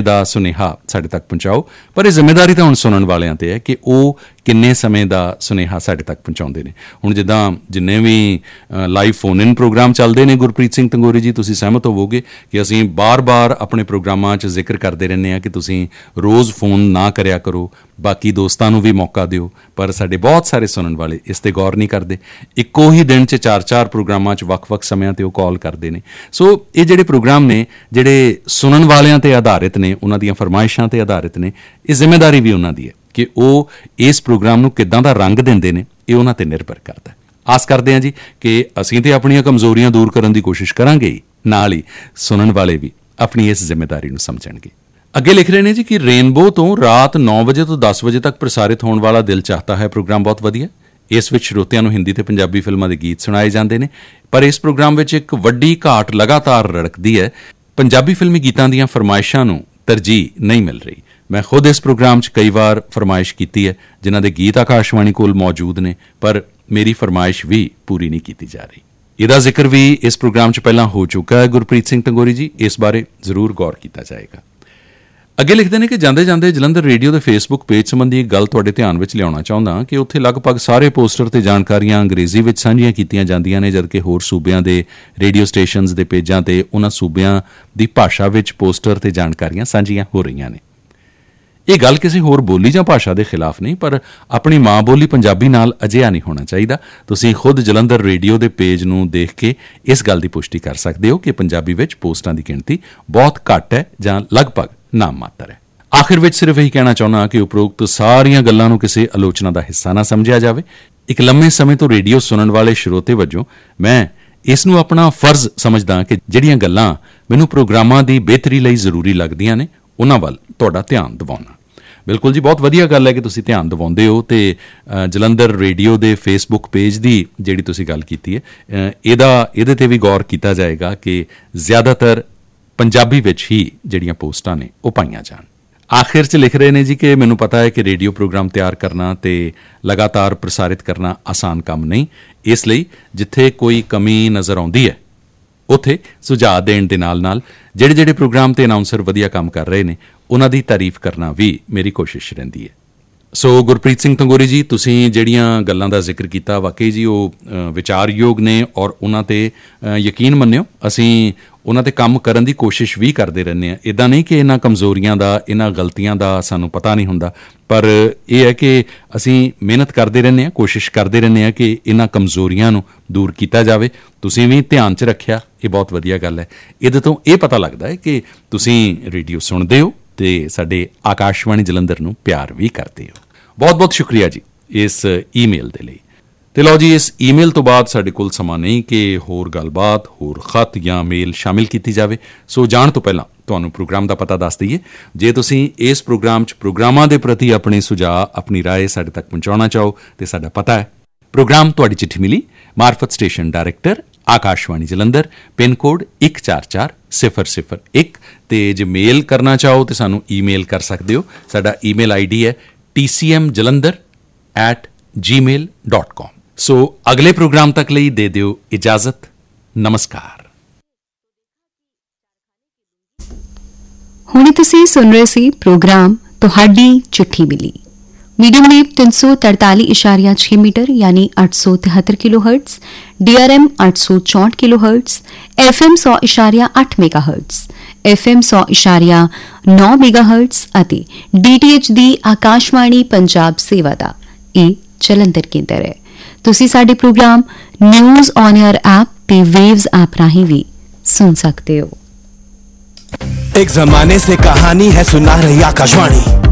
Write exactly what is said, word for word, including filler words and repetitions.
ਦਾ ਸੁਨੇਹਾ ਸਾਡੇ ਤੱਕ ਪਹੁੰਚਾਓ, ਪਰ ਇਹ ਜ਼ਿੰਮੇਵਾਰੀ ਤਾਂ ਹੁਣ ਸੁਣਨ ਵਾਲਿਆਂ 'ਤੇ ਹੈ ਕਿ ਉਹ ਕਿੰਨੇ ਸਮੇਂ ਦਾ ਸੁਨੇਹਾ ਸਾਡੇ ਤੱਕ ਪਹੁੰਚਾਉਂਦੇ ਨੇ। ਹੁਣ ਜਿੱਦਾਂ ਜਿੰਨੇ ਵੀ ਲਾਈਵ ਫੋਨ ਇਨ ਪ੍ਰੋਗਰਾਮ ਚੱਲਦੇ ਨੇ, ਗੁਰਪ੍ਰੀਤ ਸਿੰਘ ਤੰਗੋਰੀ ਜੀ ਤੁਸੀਂ ਸਹਿਮਤ ਹੋਵੋਗੇ ਕਿ ਅਸੀਂ ਬਾਰ-ਬਾਰ ਆਪਣੇ ਪ੍ਰੋਗਰਾਮਾਂ 'ਚ ਜ਼ਿਕਰ ਕਰਦੇ ਰਹਿੰਦੇ ਹਾਂ ਕਿ ਤੁਸੀਂ ਰੋਜ਼ ਫੋਨ ਨਾ ਕਰਿਆ ਕਰੋ, ਬਾਕੀ ਦੋਸਤਾਂ ਨੂੰ ਵੀ ਮੌਕਾ ਦਿਓ, ਪਰ ਸਾਡੇ ਬਹੁਤ ਸਾਰੇ ਸੁਣਨ ਵਾਲੇ ਇਸ 'ਤੇ ਗੌਰ ਨਹੀਂ ਕਰਦੇ। ਇੱਕੋ ਹੀ ਦਿਨ 'ਚ ਚਾਰ-ਚਾਰ ਪ੍ਰੋਗਰਾਮਾਂ 'ਚ ਵੱਖ-ਵੱਖ ਸਮਿਆਂ 'ਤੇ ਉਹ ਕਾਲ ਕਰਦੇ ਨੇ। ਸੋ ਇਹ ਜਿਹੜੇ ਪ੍ਰੋਗਰਾਮ ਨੇ ਜਿਹੜੇ ਸੁਣਨ ਵਾਲਿਆਂ 'ਤੇ ਆਧਾਰਿਤ ਨੇ, ਉਹਨਾਂ ਦੀਆਂ ਫਰਮਾਇਸ਼ਾਂ 'ਤੇ ਆਧਾਰਿਤ ਨੇ, ਇਹ ਜ਼ਿੰਮੇਵਾਰੀ ਵੀ ਉਹਨਾਂ ਦੀ ਹੈ ਕਿ ਉਹ ਇਸ ਪ੍ਰੋਗਰਾਮ ਨੂੰ ਕਿੱਦਾਂ ਦਾ ਰੰਗ ਦਿੰਦੇ ਨੇ, ਇਹ ਉਹਨਾਂ 'ਤੇ ਨਿਰਭਰ ਕਰਦਾ। ਆਸ ਕਰਦੇ ਹਾਂ ਜੀ ਕਿ ਅਸੀਂ ਤਾਂ ਆਪਣੀਆਂ ਕਮਜ਼ੋਰੀਆਂ ਦੂਰ ਕਰਨ ਦੀ ਕੋਸ਼ਿਸ਼ ਕਰਾਂਗੇ ਹੀ, ਨਾਲ ਹੀ ਸੁਣਨ ਵਾਲੇ ਵੀ ਆਪਣੀ ਇਸ ਜ਼ਿੰਮੇਵਾਰੀ ਨੂੰ ਸਮਝਣਗੇ। ਅੱਗੇ ਲਿਖ ਰਹੇ ਨੇ ਜੀ ਕਿ ਰੇਨਬੋ ਤੋਂ ਰਾਤ ਨੌ ਵਜੇ ਤੋਂ ਦਸ ਵਜੇ ਤੱਕ ਪ੍ਰਸਾਰਿਤ ਹੋਣ ਵਾਲਾ ਦਿਲ ਚਾਹਤਾ ਹੈ ਪ੍ਰੋਗਰਾਮ ਬਹੁਤ ਵਧੀਆ। ਇਸ ਵਿੱਚ ਸਰੋਤਿਆਂ ਨੂੰ ਹਿੰਦੀ ਅਤੇ ਪੰਜਾਬੀ ਫਿਲਮਾਂ ਦੇ ਗੀਤ ਸੁਣਾਏ ਜਾਂਦੇ ਨੇ, ਪਰ ਇਸ ਪ੍ਰੋਗਰਾਮ ਵਿੱਚ ਇੱਕ ਵੱਡੀ ਘਾਟ ਲਗਾਤਾਰ ਰੜਕਦੀ ਹੈ। ਪੰਜਾਬੀ ਫਿਲਮੀ ਗੀਤਾਂ ਦੀਆਂ ਫਰਮਾਇਸ਼ਾਂ ਨੂੰ ਤਰਜੀਹ ਨਹੀਂ ਮਿਲ ਰਹੀ। ਮੈਂ ਖੁਦ ਇਸ ਪ੍ਰੋਗਰਾਮ 'ਚ ਕਈ ਵਾਰ ਫਰਮਾਇਸ਼ ਕੀਤੀ ਹੈ ਜਿਨ੍ਹਾਂ ਦੇ ਗੀਤ ਆਕਾਸ਼ਵਾਣੀ ਕੋਲ ਮੌਜੂਦ ਨੇ, ਪਰ ਮੇਰੀ ਫਰਮਾਇਸ਼ ਵੀ ਪੂਰੀ ਨਹੀਂ ਕੀਤੀ ਜਾ ਰਹੀ। ਇਹਦਾ ਜ਼ਿਕਰ ਵੀ ਇਸ ਪ੍ਰੋਗਰਾਮ 'ਚ ਪਹਿਲਾਂ ਹੋ ਚੁੱਕਾ ਹੈ ਗੁਰਪ੍ਰੀਤ ਸਿੰਘ ਤੰਗੋਰੀ ਜੀ, ਇਸ ਬਾਰੇ ਜ਼ਰੂਰ ਗੌਰ ਕੀਤਾ ਜਾਏਗਾ। ਅੱਗੇ ਲਿਖਦੇ ਨੇ ਕਿ ਜਾਂਦੇ ਜਾਂਦੇ ਜਲੰਧਰ ਰੇਡੀਓ ਦੇ ਫੇਸਬੁੱਕ ਪੇਜ ਸੰਬੰਧੀ ਇੱਕ ਗੱਲ ਤੁਹਾਡੇ ਧਿਆਨ ਵਿੱਚ ਲਿਆਉਣਾ ਚਾਹੁੰਦਾ ਕਿ ਉੱਥੇ ਲਗਭਗ ਸਾਰੇ ਪੋਸਟਰ ਤੇ ਜਾਣਕਾਰੀਆਂ ਅੰਗਰੇਜ਼ੀ ਵਿੱਚ ਸਾਂਝੀਆਂ ਕੀਤੀਆਂ ਜਾਂਦੀਆਂ ਨੇ, ਜਦਕਿ ਹੋਰ ਸੂਬਿਆਂ ਦੇ ਰੇਡੀਓ ਸਟੇਸ਼ਨਜ਼ ਦੇ ਪੇਜਾਂ ਤੇ ਉਹਨਾਂ ਸੂਬਿਆਂ ਦੀ ਭਾਸ਼ਾ ਵਿੱਚ ਪੋਸਟਰ ਤੇ ਜਾਣਕਾਰੀਆਂ ਸਾਂਝੀਆਂ ਹੋ ਰਹੀਆਂ ਨੇ। ਇਹ ਗੱਲ ਕਿਸੇ ਹੋਰ ਬੋਲੀ ਜਾਂ ਭਾਸ਼ਾ ਦੇ ਖਿਲਾਫ ਨਹੀਂ, ਪਰ ਆਪਣੀ ਮਾਂ ਬੋਲੀ ਪੰਜਾਬੀ ਨਾਲ ਅਜਿਹਾ ਨਹੀਂ ਹੋਣਾ ਚਾਹੀਦਾ। ਤੁਸੀਂ ਖੁਦ ਜਲੰਧਰ ਰੇਡੀਓ ਦੇ ਪੇਜ ਨੂੰ ਦੇਖ ਕੇ ਇਸ ਗੱਲ ਦੀ ਪੁਸ਼ਟੀ ਕਰ ਸਕਦੇ ਹੋ ਕਿ ਪੰਜਾਬੀ ਵਿੱਚ ਪੋਸਟਾਂ ਦੀ ਗਿਣਤੀ ਬਹੁਤ ਘੱਟ ਹੈ ਜਾਂ ਲਗਭਗ ਨਾਮ ਮਾਤਰ ਹੈ। ਆਖਿਰ ਵਿੱਚ ਸਿਰਫ ਇਹੀ ਕਹਿਣਾ ਚਾਹੁੰਦਾ ਕਿ ਉਪਰੋਕਤ ਸਾਰੀਆਂ ਗੱਲਾਂ ਨੂੰ ਕਿਸੇ ਆਲੋਚਨਾ ਦਾ ਹਿੱਸਾ ਨਾ ਸਮਝਿਆ ਜਾਵੇ। ਇੱਕ ਲੰਮੇ ਸਮੇਂ ਤੋਂ ਰੇਡੀਓ ਸੁਣਨ ਵਾਲੇ ਸਰੋਤੇ ਵਜੋਂ ਮੈਂ ਇਸ ਨੂੰ ਆਪਣਾ ਫਰਜ਼ ਸਮਝਦਾ ਕਿ ਜਿਹੜੀਆਂ ਗੱਲਾਂ ਮੈਨੂੰ ਪ੍ਰੋਗਰਾਮਾਂ ਦੀ ਬਿਹਤਰੀ ਲਈ ਜ਼ਰੂਰੀ ਲੱਗਦੀਆਂ ਨੇ, ਉਹਨਾਂ ਵੱਲ ਤੁਹਾਡਾ ਧਿਆਨ ਦਿਵਾਉਣਾ। ਬਿਲਕੁਲ ਜੀ, ਬਹੁਤ ਵਧੀਆ ਗੱਲ ਹੈ ਕਿ ਤੁਸੀਂ ਧਿਆਨ ਦਿਵਾਉਂਦੇ ਹੋ ਅਤੇ ਜਲੰਧਰ ਰੇਡੀਓ ਦੇ ਫੇਸਬੁੱਕ ਪੇਜ ਦੀ ਜਿਹੜੀ ਤੁਸੀਂ ਗੱਲ ਕੀਤੀ ਹੈ, ਇਹਦਾ ਇਹਦੇ 'ਤੇ ਵੀ ਗੌਰ ਕੀਤਾ ਜਾਏਗਾ ਕਿ ਜ਼ਿਆਦਾਤਰ ਪੰਜਾਬੀ ਵਿੱਚ ਹੀ ਜਿਹੜੀਆਂ ਪੋਸਟਾਂ ਨੇ ਉਹ ਪਾਈਆਂ ਜਾਣ। ਆਖਿਰ 'ਚ ਲਿਖ ਰਹੇ ਨੇ ਜੀ ਕਿ ਮੈਨੂੰ ਪਤਾ ਹੈ ਕਿ ਰੇਡੀਓ ਪ੍ਰੋਗਰਾਮ ਤਿਆਰ ਕਰਨਾ ਅਤੇ ਲਗਾਤਾਰ ਪ੍ਰਸਾਰਿਤ ਕਰਨਾ ਆਸਾਨ ਕੰਮ ਨਹੀਂ, ਇਸ ਲਈ ਜਿੱਥੇ ਕੋਈ ਕਮੀ ਨਜ਼ਰ ਆਉਂਦੀ ਹੈ ਉੱਥੇ ਸੁਝਾਅ ਦੇਣ ਦੇ ਨਾਲ ਨਾਲ ਜਿਹੜੇ ਜਿਹੜੇ ਪ੍ਰੋਗਰਾਮ 'ਤੇ ਅਨਾਊਂਸਰ ਵਧੀਆ ਕੰਮ ਕਰ ਰਹੇ ਨੇ ਉਹਨਾਂ ਦੀ ਤਾਰੀਫ ਕਰਨਾ ਵੀ ਮੇਰੀ ਕੋਸ਼ਿਸ਼ ਰਹਿੰਦੀ ਹੈ। ਸੋ ਗੁਰਪ੍ਰੀਤ ਸਿੰਘ ਤੰਗੋਰੀ ਜੀ, ਤੁਸੀਂ ਜਿਹੜੀਆਂ ਗੱਲਾਂ ਦਾ ਜ਼ਿਕਰ ਕੀਤਾ ਵਾਕਈ ਜੀ ਉਹ ਵਿਚਾਰਯੋਗ ਨੇ ਔਰ ਉਹਨਾਂ 'ਤੇ ਯਕੀਨ ਮੰਨਿਓ ਅਸੀਂ ਉਹਨਾਂ 'ਤੇ ਕੰਮ ਕਰਨ ਦੀ ਕੋਸ਼ਿਸ਼ ਵੀ ਕਰਦੇ ਰਹਿੰਦੇ ਹਾਂ। ਇੱਦਾਂ ਨਹੀਂ ਕਿ ਇਹਨਾਂ ਕਮਜ਼ੋਰੀਆਂ ਦਾ, ਇਹਨਾਂ ਗਲਤੀਆਂ ਦਾ ਸਾਨੂੰ ਪਤਾ ਨਹੀਂ ਹੁੰਦਾ, ਪਰ ਇਹ ਹੈ ਕਿ ਅਸੀਂ ਮਿਹਨਤ ਕਰਦੇ ਰਹਿੰਦੇ ਹਾਂ, ਕੋਸ਼ਿਸ਼ ਕਰਦੇ ਰਹਿੰਦੇ ਹਾਂ ਕਿ ਇਹਨਾਂ ਕਮਜ਼ੋਰੀਆਂ ਨੂੰ ਦੂਰ ਕੀਤਾ ਜਾਵੇ। ਤੁਸੀਂ ਵੀ ਧਿਆਨ 'ਚ ਰੱਖਿਆ, ਇਹ ਬਹੁਤ ਵਧੀਆ ਗੱਲ ਹੈ। ਇਹਦੇ ਤੋਂ ਇਹ ਪਤਾ ਲੱਗਦਾ ਹੈ ਕਿ ਤੁਸੀਂ ਰੇਡੀਓ ਸੁਣਦੇ ਹੋ ਅਤੇ ਸਾਡੇ ਆਕਾਸ਼ਵਾਣੀ ਜਲੰਧਰ ਨੂੰ ਪਿਆਰ ਵੀ ਕਰਦੇ ਹੋ। ਬਹੁਤ ਬਹੁਤ ਸ਼ੁਕਰੀਆ ਜੀ ਇਸ ਈਮੇਲ ਦੇ ਲਈ। ਅਤੇ ਲਓ ਜੀ, ਇਸ ਈਮੇਲ ਤੋਂ ਬਾਅਦ ਸਾਡੇ ਕੋਲ ਸਮਾਂ ਨਹੀਂ ਕਿ ਹੋਰ ਗੱਲਬਾਤ, ਹੋਰ ਖਤ ਜਾਂ ਮੇਲ ਸ਼ਾਮਿਲ ਕੀਤੀ ਜਾਵੇ। ਸੋ ਜਾਣ ਤੋਂ ਪਹਿਲਾਂ ਤੁਹਾਨੂੰ ਪ੍ਰੋਗਰਾਮ ਦਾ ਪਤਾ ਦੱਸ ਦਈਏ। ਜੇ ਤੁਸੀਂ ਇਸ ਪ੍ਰੋਗਰਾਮ 'ਚ ਪ੍ਰੋਗਰਾਮਾਂ ਦੇ ਪ੍ਰਤੀ ਆਪਣੇ ਸੁਝਾਅ, ਆਪਣੀ ਰਾਏ ਸਾਡੇ ਤੱਕ ਪਹੁੰਚਾਉਣਾ ਚਾਹੋ ਤਾਂ ਸਾਡਾ ਪਤਾ ਹੈ ਪ੍ਰੋਗਰਾਮ ਤੁਹਾਡੀ ਚਿੱਠੀ ਮਿਲੀ, ਮਾਰਫਤ station director, Akashvani Jalandhar, pin code ਇੱਕ ਚਾਰ ਚਾਰ ਸਿਫਰ ਸਿਫਰ ਇੱਕ। ਅਤੇ ਜੇ ਮੇਲ ਕਰਨਾ ਚਾਹੋ ਤਾਂ ਸਾਨੂੰ ਈਮੇਲ ਕਰ ਸਕਦੇ ਹੋ। ਸਾਡਾ ਈਮੇਲ ਆਈ ਡੀ ਹੈ T C M Jalandhar at ਜੀ ਮੇਲ ਡਾਟ ਕਾਮ। ਸੋ ਅਗਲੇ ਪ੍ਰੋਗਰਾਮ ਤੱਕ ਲਈ ਦੇ ਦਿਓ ਇਜਾਜ਼ਤ। ਨਮਸਕਾਰ। ਹੁਣੇ ਤੁਸੀਂ ਸੁਣ ਰਹੇ ਸੀ ਪ੍ਰੋਗਰਾਮ ਤੁਹਾਡੀ ਚਿੱਠੀ ਮਿਲੀ। ਮੀਡੀਅਮ ਵੇਵ ਤਿੰਨ ਸੌ ਤਰਤਾਲੀ ਇਸ਼ਾਰੀਆ ਛੇ ਮੀਟਰ ਯਾਨੀ ਅੱਠ ਸੌ ਤਿਹੱਤਰ kilo hertz, D R M ਅੱਠ ਸੌ ਚੌਂਹਠ ਕਿਲੋ ਹਰਟਜ਼, ਐਫ ਐਮ ਸੌ ਇਸ਼ਾਰੀਆ ਅੱਠ ਮੈਗਾ ਹਰਟਜ਼, ਐਫ ਐਮ ਸੌ ਇਸ਼ਾਰੀਆ ਨੌ ਮੈਗਾ ਹਰਟਜ਼ ਅਤੇ ਡੀ ਟੀ ਐਚ ਦੀ ਆਕਾਸ਼ਵਾਣੀ ਪੰਜਾਬ ਸੇਵਾ ਦਾ ਇਹ ਜਲੰਧਰ ਕੇਂਦਰ ਹੈ। ਤੁਸੀਂ ਸਾਡੇ programme news on air app ਤੇ ਵੇਵਜ਼ ਐਪ ਰਾਹੀਂ ਵੀ ਸੁਣ ਸਕਦੇ ਹੋ। एक जमाने से कहानी है सुना रही आकाशवाणी।